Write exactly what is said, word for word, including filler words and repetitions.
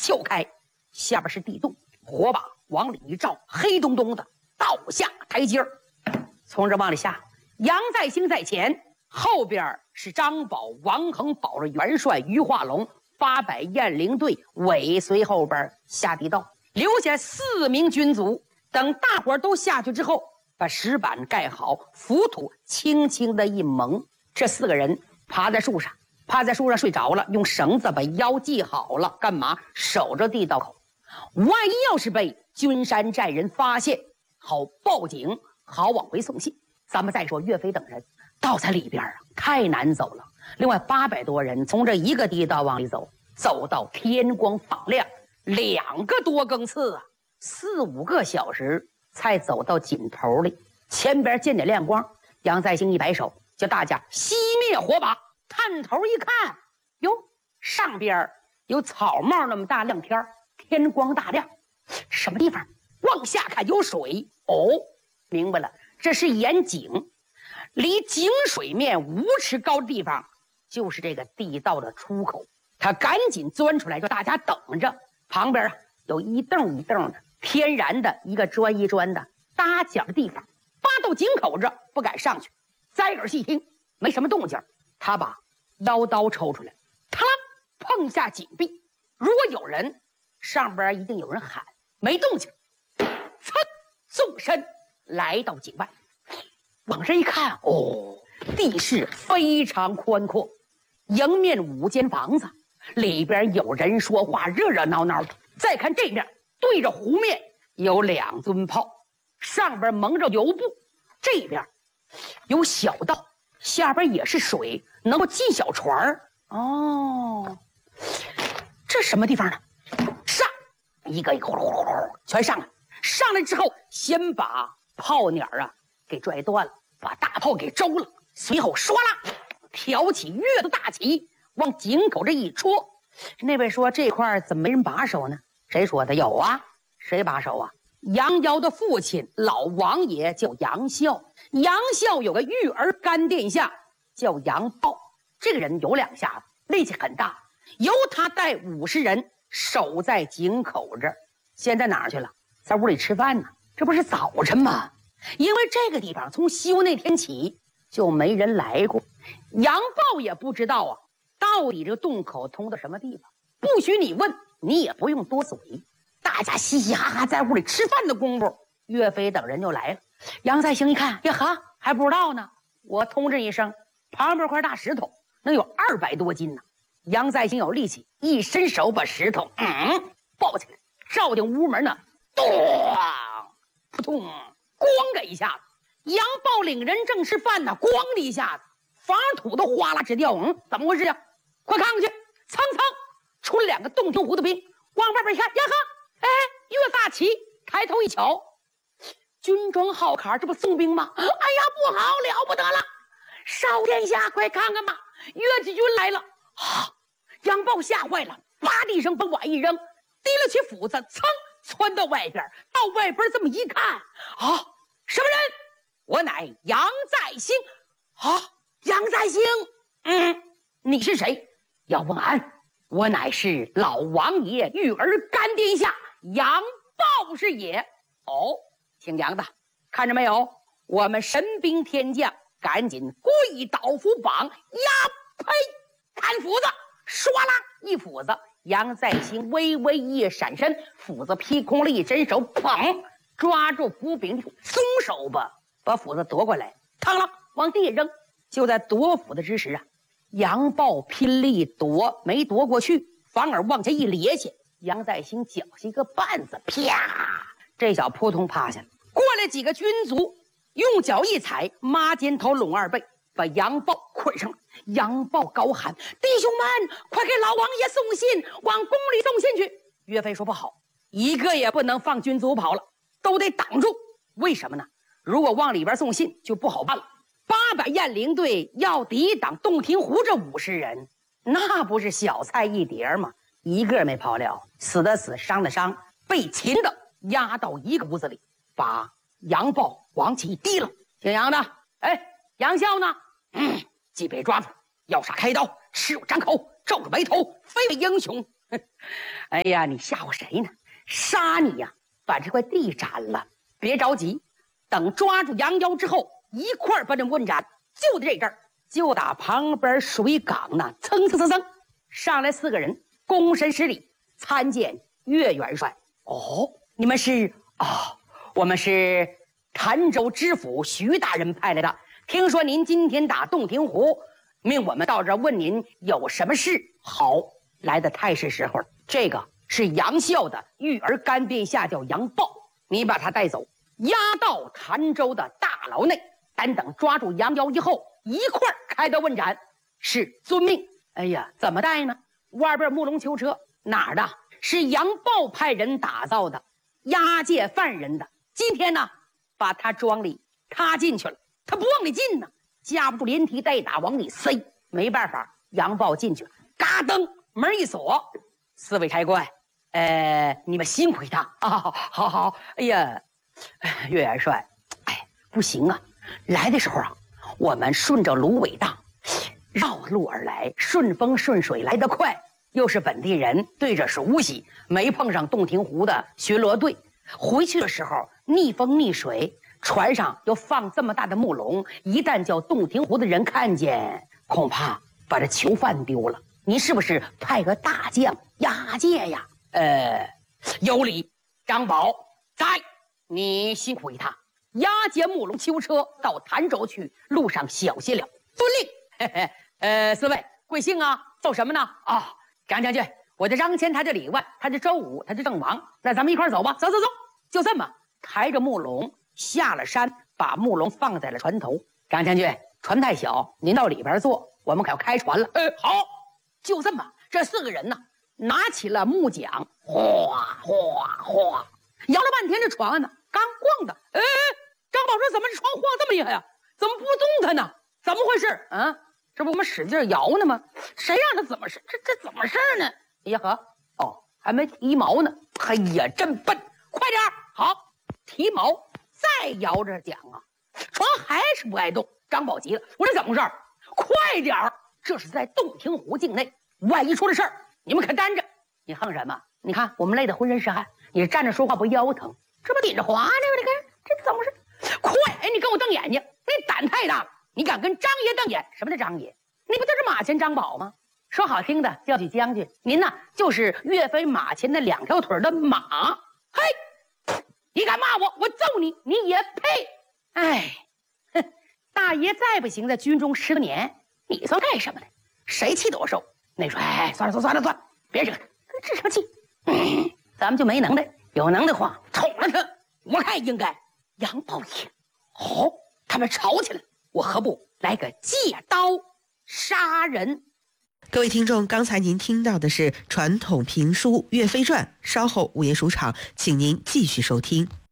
撬开，下边是地洞，火把往里一照，黑洞洞的，倒下台阶儿，从这往里下。杨再兴在前，后边是张宝、王恒保着元帅于化龙，八百雁翎队尾随后边下地道，留下四名军卒。等大伙都下去之后，把石板盖好，浮土轻轻的一蒙，这四个人爬在树上，趴在树上睡着了，用绳子把腰系好了，干嘛？守着地道口，万一要是被君山寨人发现，好报警，好往回送信。咱们再说岳飞等人到在里边啊，太难走了。另外八百多人从这一个地道往里走，走到天光放亮，两个多更次啊，四五个小时才走到尽头里。前边见点亮光，杨再兴一摆手，叫大家熄灭火把。探头一看，哟，上边有草帽那么大亮天，天光大亮，什么地方？往下看有水。哦，明白了，这是眼井，离井水面五尺高的地方就是这个地道的出口。他赶紧钻出来，叫大家等着。旁边啊有一凳一凳的天然的一个砖一砖的搭脚的地方，扒到井口这不敢上去，栽耳细听，没什么动静。他把腰刀抽出来，嘡碰下井壁，如果有人，上边一定有人喊，没动静，噌纵身来到井外，往这一看，哦，地势非常宽阔，迎面五间房子，里边有人说话，热热闹闹的。再看这面，对着湖面有两尊炮，上边蒙着油布，这边有小道，下边也是水，能够进小船儿。哦，这什么地方呢？上一个一个呼噜呼噜呼噜全上来，上来之后先把炮捻啊给拽断了，把大炮给周了，随后唰啦挑起月的大旗，往井口这一戳。那位说这块怎么没人把守呢？谁说的？有啊，谁把守啊？杨瑶的父亲老王爷叫杨孝，杨孝有个育儿干殿下叫杨豹，这个人有两下子，力气很大，由他带五十人守在井口这儿。现在哪儿去了？在屋里吃饭呢。这不是早晨吗？因为这个地方从修那天起就没人来过，杨豹也不知道啊，到底这个洞口通到什么地方。不许你问，你也不用多嘴。大家嘻嘻哈哈在屋里吃饭的功夫，岳飞等人就来了。杨再兴一看，呀哈，还不知道呢。我通知一声，旁边块大石头能有二百多斤呢。杨再兴有力气，一伸手把石头嗯抱起来，照进屋门呢，咚，扑通，咣的一下子。杨豹领人正吃饭呢，咣的一下子，房土都哗啦直掉。嗯，怎么回事呀？快看看去！蹭蹭出了两个洞庭湖的兵，往外边一看，呀哈，哎，岳大旗，抬头一瞧，军装号坎，这不宋兵吗？哎呀，不好，了不得了！少殿下，快看看吧，岳继军来了！啊，杨豹吓坏了，啪的一声把碗一扔，提了起斧子，噌窜到外边。到外边这么一看，啊，什么人？我乃杨再兴。啊，杨再兴，嗯，你是谁？要问俺，我乃是老王爷育儿干殿下杨豹是也。哦，姓杨的，看着没有？我们神兵天将，赶紧跪倒伏榜，呀呸！看斧子，唰啦一斧子，杨再兴微微一闪身，斧子劈空了，一伸手，砰，抓住斧柄，松手吧，把斧子夺过来，嘡了往地下扔。就在夺斧的之时啊，杨豹拼力夺，没夺过去，反而往下一咧下，杨再兴脚下一个绊子，啪，这小扑通趴下了。过来几个军卒，用脚一踩，抹肩头拢二背，把杨豹捆上了。杨豹高喊：弟兄们，快给老王爷送信，往宫里送信去。岳飞说不好，一个也不能放军卒跑了，都得挡住。为什么呢？如果往里边送信就不好办了。八百雁翎队要抵挡洞庭湖这五十人，那不是小菜一碟吗？一个没跑了，死的死，伤的伤，被擒的压到一个屋子里，把杨豹往起一提了。姓杨的，哎，杨孝呢？嗯，既被抓住，要杀开刀，持有张口，皱着眉头，非为英雄。 哎呀，你吓唬谁呢？杀你呀！把这块地斩了，别着急，等抓住杨妖之后，一块儿把这问斩。就在这阵儿，就打旁边水港那蹭蹭蹭蹭上来四个人，躬身施礼，参见岳元帅。哦，你们是啊、哦？我们是潭州知府徐大人派来的。听说您今天打洞庭湖，命我们到这儿问您有什么事。好，来的太是时候了。这个是杨孝的育儿干殿下，叫杨豹，你把他带走，押到潭州的大牢内，单等抓住杨妖以后，一块儿开刀问斩。是遵命。哎呀，怎么带呢？外边木龙囚车哪儿的？是杨豹派人打造的，押解犯人的。今天呢，把他庄里他进去了，他不往里进呢，架不住连踢带打往里塞，没办法，杨豹进去了，嘎噔门一锁。四位差官，呃，你们辛苦一趟啊！好好，哎呀，岳元帅，哎，不行啊，来的时候啊，我们顺着芦苇荡绕路而来，顺风顺水来得快，又是本地人，对着熟悉，没碰上洞庭湖的巡逻队。回去的时候逆风逆水，船上又放这么大的木笼，一旦叫洞庭湖的人看见，恐怕把这囚犯丢了。您是不是派个大将押解呀？呃，有理。张宝在，你辛苦一趟，押解木龙囚车到潭州去，路上小心了。遵令。嘿嘿，呃，四位贵姓啊？奏什么呢？啊、哦，张将军，我的张骞，他是李万，他是周武，他是郑王。那咱们一块走吧，走走走。就这么抬着木龙下了山，把木龙放在了船头。张将军，船太小，您到里边坐，我们可要开船了。呃，好。就这么，这四个人呢，拿起了木桨，哗哗哗，摇了半天，这船呢刚晃的。哎，张宝说：“怎么这船晃这么厉害呀？怎么不动弹呢？怎么回事？啊，这不我们使劲摇呢吗？谁让他怎么事？这这怎么事呢？哎呀呵，哦，还没提锚呢。哎呀，真笨！快点儿，好，提锚，再摇着桨啊，船还是不爱动。张宝急了，我说怎么回事？快点儿！这是在洞庭湖境内，万一出了事儿，你们可担着。你横什么？你看我们累得浑身是汗，你站着说话不腰疼？这不顶着滑呢？你看这怎么回事？快！哎，你跟我瞪眼睛，你胆太大了！你敢跟张爷瞪眼？什么叫张爷？你不就是马前张宝吗？说好听的叫去将军，您呢就是岳飞马前的两条腿的马。嘿，你敢骂我，我揍你，你也配！哎，哼，大爷再不行，在军中十多年。你算干什么的？谁气得我受？那说，哎，算了算了算了，别惹他，这什么气？嗯，咱们就没能耐，有能耐话捅了他。我看应该。杨豹一听，好、哦，他们吵起来，我何不来个借刀杀人？ 各位听众，刚才您听到的是传统评书《岳飞传》，稍后午夜书场，请您继续收听。